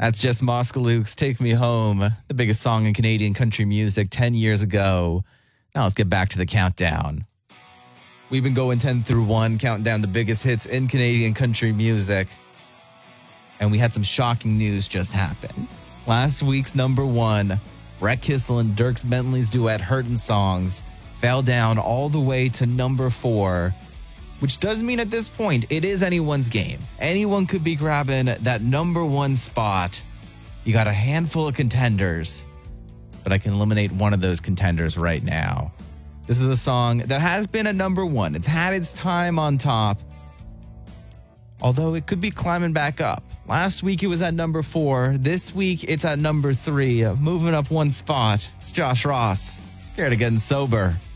That's just Moskaluk's Take Me Home, the biggest song in Canadian country music 10 years ago. Now let's get back to the countdown. We've been going 10 through 1, counting down the biggest hits in Canadian country music. And we had some shocking news just happen. Last week's number 1, Brett Kissel and Dierks Bentley's duet Hurtin' Songs fell down all the way to number 4, which does mean at this point it is anyone's game. Anyone could be grabbing that number 1 spot. You got a handful of contenders, but I can eliminate one of those contenders right now. This is a song that has been at number 1. It's had its time on top, although it could be climbing back up. Last week it was at number 4. This week it's at number 3, moving up one spot. It's Josh Ross, Scared of Getting Sober.